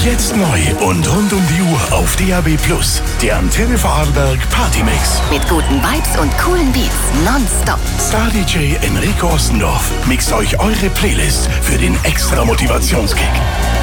Jetzt neu und rund um die Uhr auf DAB+. Der Antenne Vorarlberg Partymix. Mit guten Vibes und coolen Beats nonstop. Star DJ Enrico Ossendorf mixt euch eure Playlist für den extra Motivationskick.